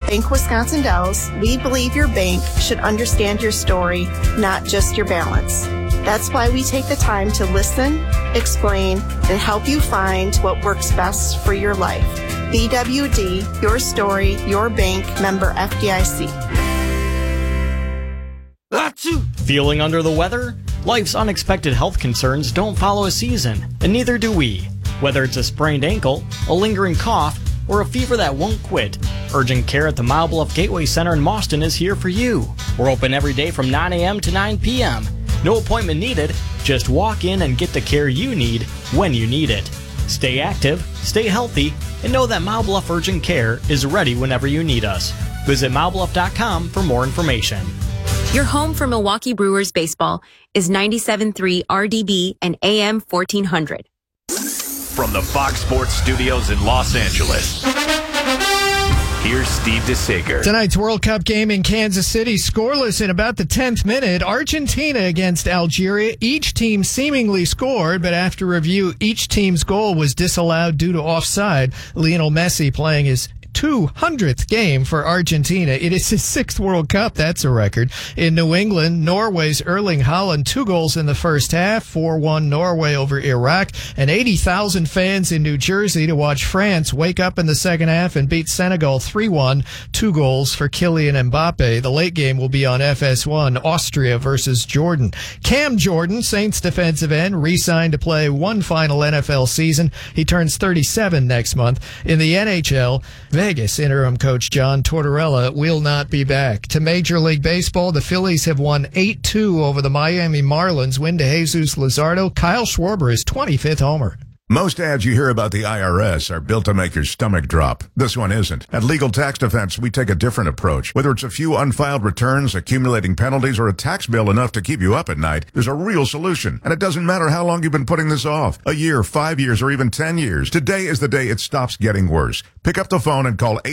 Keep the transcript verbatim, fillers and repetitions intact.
Bank Wisconsin Dells, we believe your bank should understand your story, not just your balance. That's why we take the time to listen, explain, and help you find what works best for your life. B W D, your story, your bank, member F D I C. Feeling under the weather? Life's unexpected health concerns don't follow a season, and neither do we. Whether it's a sprained ankle, a lingering cough, or a fever that won't quit, urgent care at the Mile Bluff Gateway Center in Mauston is here for you. We're open every day from nine a.m. to nine p.m. No appointment needed. Just walk in and get the care you need when you need it. Stay active, stay healthy, and know that Mile Bluff Urgent Care is ready whenever you need us. Visit mile bluff dot com for more information. Your home for Milwaukee Brewers baseball is ninety-seven point three R D B and A M fourteen hundred. From the Fox Sports Studios in Los Angeles, here's Steve DeSager. Tonight's World Cup game in Kansas City, scoreless in about the tenth minute. Argentina against Algeria. Each team seemingly scored, but after review, each team's goal was disallowed due to offside. Lionel Messi playing his two hundredth game for Argentina. It is his sixth World Cup. That's a record. In New England, Norway's Erling Haaland, two goals in the first half, four one Norway over Iraq, and eighty thousand fans in New Jersey to watch France wake up in the second half and beat Senegal three one, two goals for Kylian Mbappe. The late game will be on F S one, Austria versus Jordan. Cam Jordan, Saints defensive end, re-signed to play one final N F L season. He turns thirty-seven next month. In the N H L, Vegas interim coach John Tortorella will not be back. To Major League Baseball, the Phillies have won eight two over the Miami Marlins. Win to Jesus Luzardo. Kyle Schwarber, his twenty-fifth homer. Most ads you hear about the I R S are built to make your stomach drop. This one isn't. At Legal Tax Defense, we take a different approach. Whether it's a few unfiled returns, accumulating penalties, or a tax bill enough to keep you up at night, there's a real solution. And it doesn't matter how long you've been putting this off. A year, five years, or even ten years. Today is the day it stops getting worse. Pick up the phone and call eight